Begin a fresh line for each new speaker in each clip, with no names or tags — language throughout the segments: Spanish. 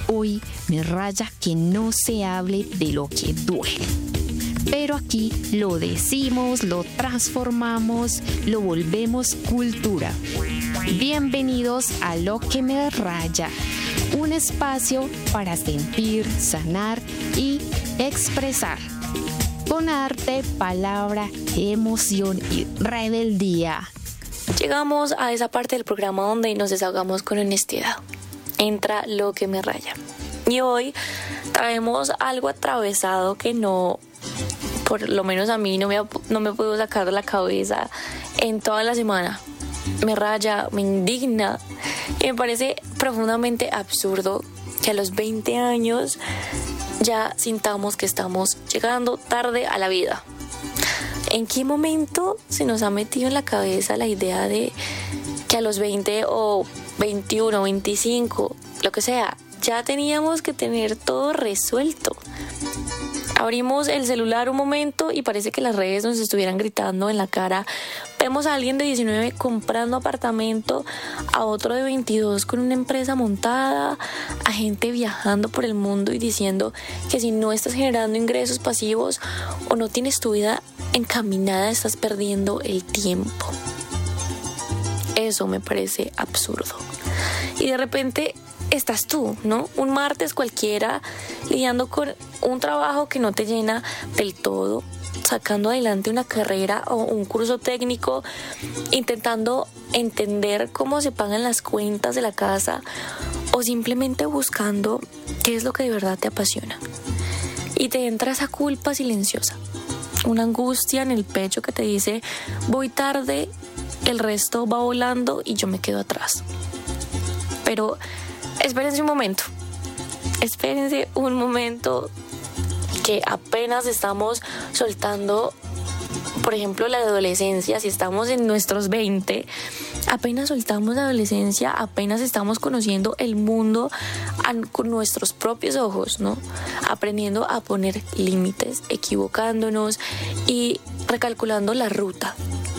Hoy me raya que no se hable de lo que duele. Pero aquí lo decimos, lo transformamos, lo volvemos cultura. Bienvenidos a Lo que me raya, un espacio para sentir, sanar y expresar. Con arte, palabra, emoción y rebeldía.
Llegamos a esa parte del programa donde nos desahogamos con honestidad. Entra Lo que me raya. Y hoy traemos algo atravesado que no, por lo menos a mí, no me puedo sacar de la cabeza en toda la semana. Me raya, me indigna y me parece profundamente absurdo que a los 20 años ya sintamos que estamos llegando tarde a la vida. ¿En qué momento se nos ha metido en la cabeza la idea de que a los 20 o 21, 25, lo que sea, ya teníamos que tener todo resuelto? Abrimos el celular un momento y parece que las redes nos estuvieran gritando en la cara. Vemos a alguien de 19 comprando apartamento, a otro de 22 con una empresa montada, a gente viajando por el mundo y diciendo que si no estás generando ingresos pasivos o no tienes tu vida encaminada, estás perdiendo el tiempo. Eso me parece absurdo. Y de repente estás tú, ¿no? Un martes cualquiera lidiando con un trabajo que no te llena del todo, sacando adelante una carrera o un curso técnico, intentando entender cómo se pagan las cuentas de la casa o simplemente buscando qué es lo que de verdad te apasiona. Y te entra esa culpa silenciosa, una angustia en el pecho que te dice: voy tarde, el resto va volando y yo me quedo atrás. Pero espérense un momento que apenas estamos soltando, por ejemplo, la adolescencia. Si estamos en nuestros 20, apenas soltamos la adolescencia, apenas estamos conociendo el mundo con nuestros propios ojos, ¿no? Aprendiendo a poner límites, equivocándonos y recalculando la ruta.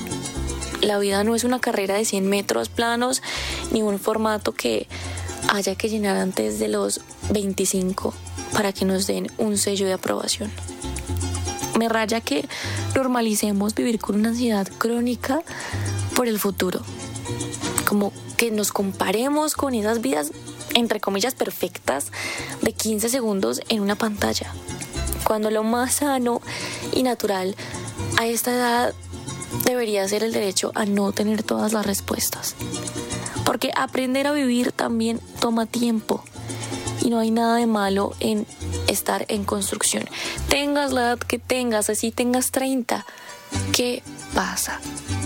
La vida no es una carrera de 100 metros planos, ni un formato que haya que llenar antes de los 25 para que nos den un sello de aprobación. Me raya que normalicemos vivir con una ansiedad crónica por el futuro. Como que nos comparemos con esas vidas, entre comillas, perfectas de 15 segundos en una pantalla. Cuando lo más sano y natural a esta edad debería ser el derecho a no tener todas las respuestas. Porque aprender a vivir también toma tiempo. Y no hay nada de malo en estar en construcción. Tengas la edad que tengas, así tengas 30. ¿Qué pasa?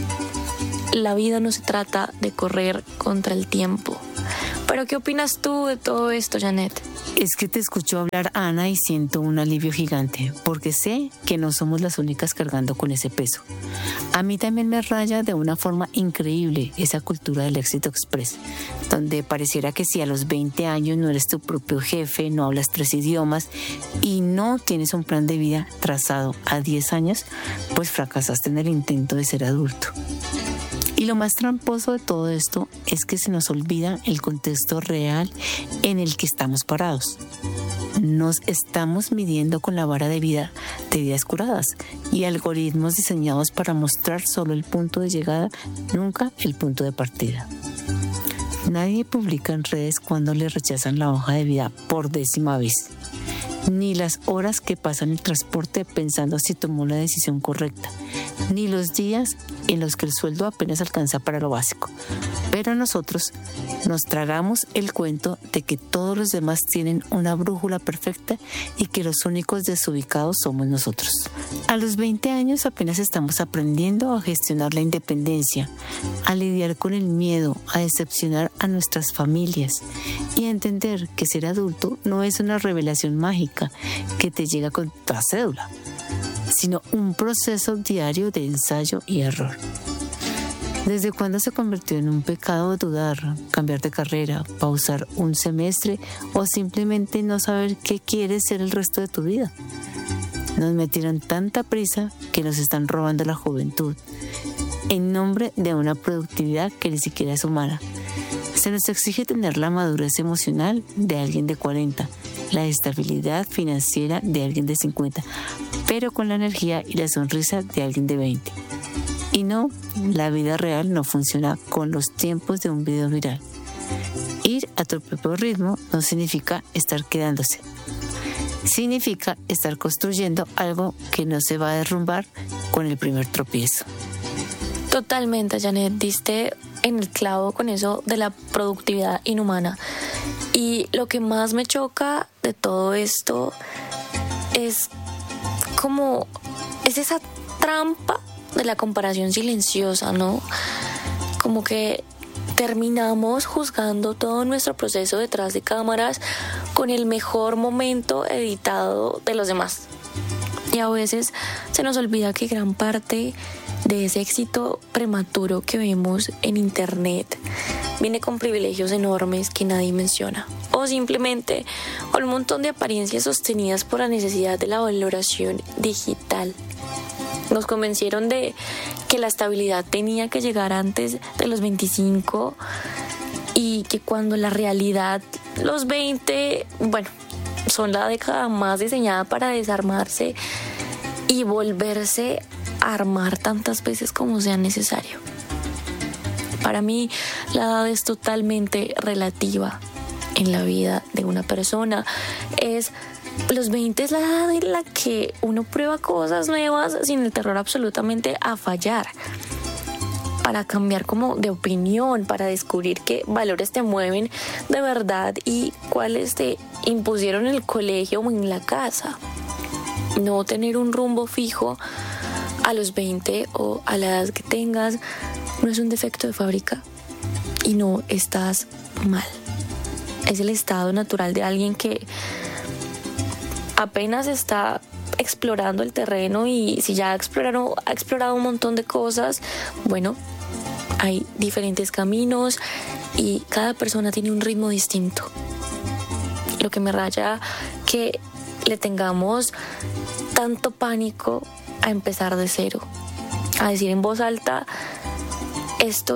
La vida no se trata de correr contra el tiempo. ¿Pero qué opinas tú de todo esto, Janet?
Es que te escucho hablar, Ana, y siento un alivio gigante, porque sé que no somos las únicas cargando con ese peso. A mí también me raya de una forma increíble esa cultura del éxito express, donde pareciera que si a los 20 años no eres tu propio jefe, no hablas 3 idiomas y no tienes un plan de vida trazado a 10 años, pues fracasaste en el intento de ser adulto. Y lo más tramposo de todo esto es que se nos olvida el contexto real en el que estamos parados. Nos estamos midiendo con la vara de vidas curadas y algoritmos diseñados para mostrar solo el punto de llegada, nunca el punto de partida. Nadie publica en redes cuando le rechazan la hoja de vida por 10ª vez, ni las horas que pasa en el transporte pensando si tomó la decisión correcta, ni los días en los que el sueldo apenas alcanza para lo básico. Pero nosotros nos tragamos el cuento de que todos los demás tienen una brújula perfecta y que los únicos desubicados somos nosotros. A los 20 años apenas estamos aprendiendo a gestionar la independencia, a lidiar con el miedo, a decepcionar a nuestras familias y a entender que ser adulto no es una revelación mágica que te llega con tu cédula, sino un proceso diario de ensayo y error. ¿Desde cuándo se convirtió en un pecado dudar, cambiar de carrera, pausar un semestre o simplemente no saber qué quieres ser el resto de tu vida? Nos metieron tanta prisa que nos están robando la juventud en nombre de una productividad que ni siquiera es humana. Se nos exige tener la madurez emocional de alguien de 40, la estabilidad financiera de alguien de 50, pero con la energía y la sonrisa de alguien de 20. Y no, la vida real no funciona con los tiempos de un video viral. Ir a tu propio ritmo no significa estar quedándose. Significa estar construyendo algo que no se va a derrumbar con el primer tropiezo.
Totalmente, Janet, diste en el clavo con eso de la productividad inhumana. Y lo que más me choca de todo esto es esa trampa de la comparación silenciosa, ¿no? Como que terminamos juzgando todo nuestro proceso detrás de cámaras con el mejor momento editado de los demás. Y a veces se nos olvida que gran parte de ese éxito prematuro que vemos en internet viene con privilegios enormes que nadie menciona, o simplemente con un montón de apariencias sostenidas por la necesidad de la valoración digital. Nos convencieron de que la estabilidad tenía que llegar antes de los 25 y que cuando la realidad, los 20, son la década más diseñada para desarmarse y volverse a armar tantas veces como sea necesario. Para mí, la edad es totalmente relativa en la vida de una persona. Los 20 es la edad en la que uno prueba cosas nuevas sin el terror absolutamente a fallar, para cambiar como de opinión, para descubrir qué valores te mueven de verdad y cuáles te impusieron en el colegio o en la casa. No tener un rumbo fijo a los 20 o a la edad que tengas no es un defecto de fábrica y no estás mal. Es el estado natural de alguien que apenas está explorando el terreno, y si ya ha explorado un montón de cosas, hay diferentes caminos y cada persona tiene un ritmo distinto. Lo que me raya que le tengamos tanto pánico a empezar de cero, a decir en voz alta, esto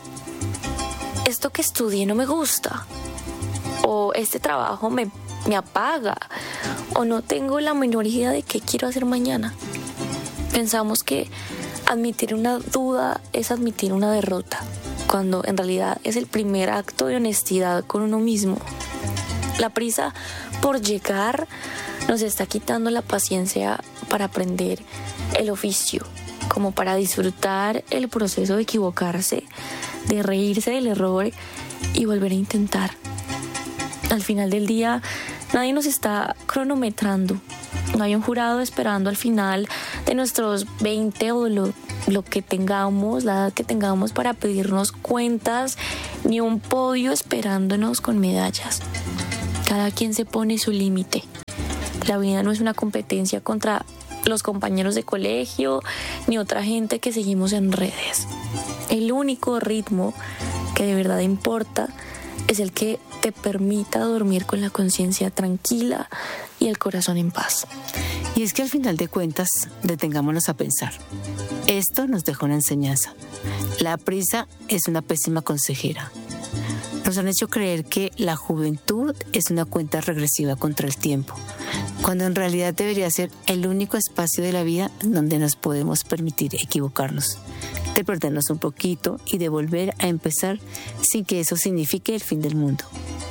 que estudié no me gusta, o este trabajo me apaga, o no tengo la menor idea de qué quiero hacer mañana. Pensamos que admitir una duda es admitir una derrota, cuando en realidad es el primer acto de honestidad con uno mismo. La prisa por llegar nos está quitando la paciencia para aprender el oficio, como para disfrutar el proceso de equivocarse, de reírse del error y volver a intentar. Al final del día, nadie nos está cronometrando. No hay un jurado esperando al final de nuestros 20 o lo que tengamos, la edad que tengamos, para pedirnos cuentas, ni un podio esperándonos con medallas. Cada quien se pone su límite. La vida no es una competencia contra los compañeros de colegio ni otra gente que seguimos en redes. El único ritmo que de verdad importa es el que te permita dormir con la conciencia tranquila y el corazón en paz.
Y es que al final de cuentas, detengámonos a pensar. Esto nos deja una enseñanza. La prisa es una pésima consejera. Nos han hecho creer que la juventud es una cuenta regresiva contra el tiempo, cuando en realidad debería ser el único espacio de la vida donde nos podemos permitir equivocarnos, de perdernos un poquito y de volver a empezar sin que eso signifique el fin del mundo.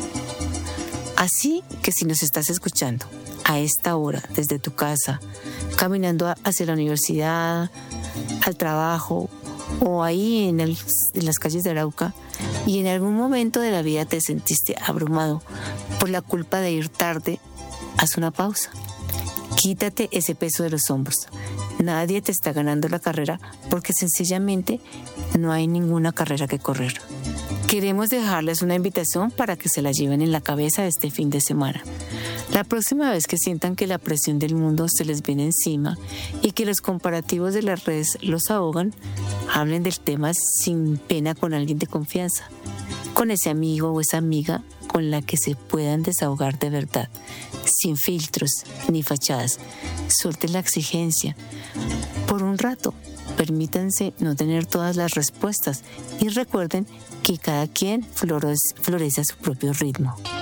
Así que si nos estás escuchando a esta hora desde tu casa, caminando hacia la universidad, al trabajo o ahí en las calles de Arauca, y en algún momento de la vida te sentiste abrumado por la culpa de ir tarde, haz una pausa. Quítate ese peso de los hombros. Nadie te está ganando la carrera porque sencillamente no hay ninguna carrera que correr. Queremos dejarles una invitación para que se la lleven en la cabeza este fin de semana. La próxima vez que sientan que la presión del mundo se les viene encima y que los comparativos de las redes los ahogan, hablen del tema sin pena con alguien de confianza, con ese amigo o esa amiga con la que se puedan desahogar de verdad, sin filtros ni fachadas. Suelten la exigencia por un rato Permítanse no tener todas las respuestas y recuerden que cada quien florece a su propio ritmo.